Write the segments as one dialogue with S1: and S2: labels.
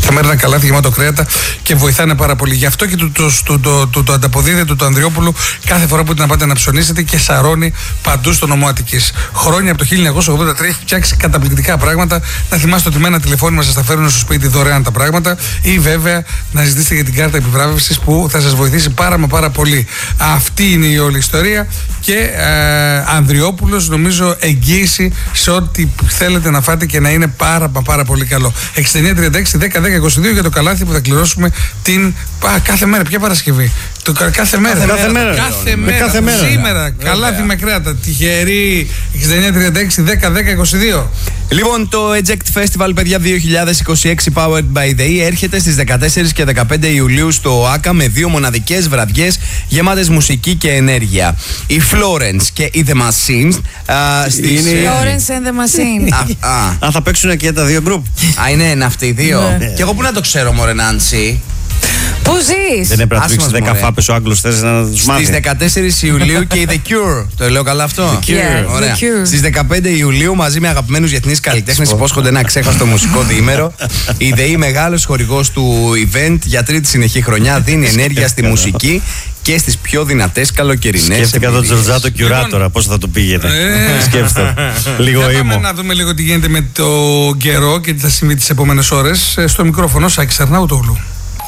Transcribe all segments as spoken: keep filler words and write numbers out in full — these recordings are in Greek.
S1: καθημερινά καλάθι γεμάτο κρέατα και βοηθάνε πάρα πολύ. Γι' αυτό και το, το, το, το, το, το ανταποδίδεται του Ανδριόπουλου κάθε φορά που την πάτε να ψωνίσετε και σαρώνει παντού στο νομό Αττικής. Χρόνια από το χίλια εννιακόσια ογδόντα τρία έχει φτιάξει καταπληκτικά πράγματα. Να θυμάστε ότι με ένα τηλεφώνημα σας τα φέρουν στο σπίτι δωρεάν τα πράγματα, ή βέβαια να ζητήσετε για την κάρτα επιβράβευσης που θα σας βοηθήσει πάρα μα πάρα πολύ. Αυτή είναι η όλη ιστορία και ε, Ανδριόπουλος νομίζω εγγύηση σε ό,τι θέλετε να φάτε και να είναι πάρα μα πάρα πολύ καλό. εξήντα εννιά τριάντα έξι δέκα δέκα είκοσι δύο για το καλάθι που θα κληρώσουμε την α, κάθε μέρα. Ποια Παρασκευή? Το, κάθε μέρα.
S2: Κάθε μέρα.
S1: Κάθε μέρα.
S2: Κάθε μέρα.
S1: Σήμερα. Καλάθι με κρέατα. Τυχερή. εξήντα εννιά τριάντα έξι δέκα δέκα είκοσι δύο.
S3: Λοιπόν, το Eject Festival, παιδιά, δύο χιλιάδες είκοσι έξι Powered by the E έρχεται στις δεκατέσσερις και δεκαπέντε Ιουλίου στο ΆΚΑ με δύο μοναδικές βραδιές γεμάτες μουσική και ενέργεια. Η Florence και η The Machines. Α, στις...
S4: Florence and the Machine.
S3: Α, α.
S2: Α, θα παίξουν και τα δύο γκρουπ.
S3: Α, είναι ένα αυτοί οι δύο.
S4: Ναι.
S3: Και εγώ πού να το ξέρω, μωρέ Νάντσι.
S4: Πού ζεις?
S2: Δεν έπρεπε να
S3: Άσε
S2: του
S3: μας,
S2: δέκα
S3: μωρέ.
S2: φάπες ο Άγγλος, θες να τους μάθει.
S3: Στις δεκατέσσερις Ιουλίου και η The Cure. Το λέω καλά αυτό?
S4: The Cure.
S3: Ωραία.
S4: The Cure.
S3: Στις δεκαπέντε Ιουλίου μαζί με αγαπημένους διεθνείς καλλιτέχνες υπόσχονται ένα ξέχαστο μουσικό διήμερο. Η ΔΕΗ, μεγάλος χορηγός του event για τρίτη συνεχή χρονιά, δίνει ενέργεια στη μουσική και στις πιο δυνατές καλοκαιρινές.
S2: Σκέφτηκα τον Τζορτζάτο Κιουράτορα, πώς θα το πήγαινε. Σκέφτομαι. Λίγο
S1: Πάμε
S2: ήμο.
S1: να δούμε λίγο τι γίνεται με το καιρό και τι θα συμβεί τις επόμενες ώρες. Στο μικρόφωνο Σάκης Αρναούτογλου.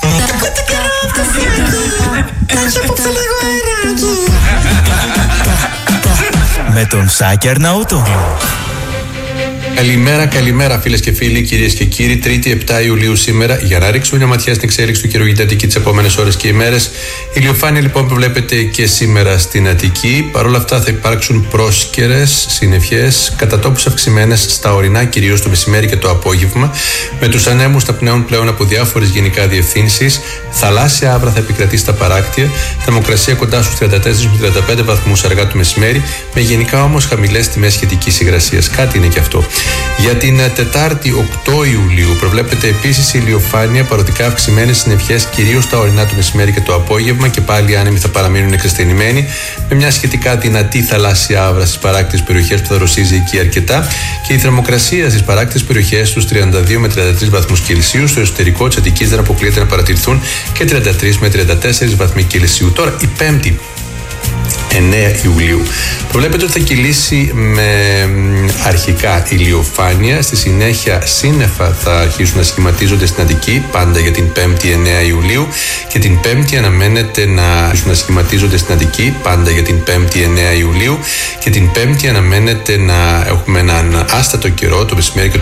S5: Με τον Σάκη Αρναούτογλου.
S6: Καλημέρα, καλημέρα φίλες και φίλοι, κυρίες και κύριοι. Τρίτη επτά Ιουλίου σήμερα, για να ρίξουμε μια ματιά στην εξέλιξη του καιρού για την Αττική τις επόμενες ώρες και ημέρες. Ηλιοφάνεια λοιπόν που βλέπετε και σήμερα στην Αττική. Παρ' όλα αυτά θα υπάρξουν πρόσκαιρες συννεφιές, κατά τόπους αυξημένες στα ορεινά, κυρίως το μεσημέρι και το απόγευμα. Με τους ανέμους θα πνέουν πλέον από διάφορες γενικά διευθύνσεις. Θαλάσσια άβρα θα επικρατεί στα παράκτια. Θερμοκρασία κοντά στους τριάντα τέσσερα με τριάντα πέντε βαθμούς αργά το μεσημέρι. Με γενικά όμως χαμηλές τιμές σχετικής υγρασίας. Κάτι είναι και αυτό. Για την Τετάρτη οκτώ Ιουλίου προβλέπεται επίσης ηλιοφάνεια, παροδικά αυξημένες συννεφιές κυρίως στα ορεινά το μεσημέρι και το απόγευμα, και πάλι οι άνεμοι θα παραμείνουν εξασθενημένοι, με μια σχετικά δυνατή θαλάσσια άβρα στις παράκτιες περιοχές που θα δροσίζει εκεί αρκετά, και η θερμοκρασία στις παράκτιες περιοχές στους τριάντα δύο με τριάντα τρεις βαθμούς Κελσίου. Στο εσωτερικό της Αττικής δεν αποκλείεται να παρατηρηθούν και τριάντα τρεις με τριάντα τέσσερις βαθμοί Κελσίου. Τώρα η Πέμπτη εννέα Ιουλίου προβλέπεται ότι θα κυλήσει με αρχικά ηλιοφάνεια. Στη συνέχεια σύννεφα θα αρχίσουν να σχηματίζονται στην Αττική, πάντα για την Πέμπτη εννέα Ιουλίου, και την Πέμπτη αναμένεται να αρχίσουν να σχηματίζονται στην Αττική, πάντα για την Πέμπτη εννέα Ιουλίου, και την Πέμπτη αναμένεται να έχουμε έναν άστατο καιρό το μεσημέρι και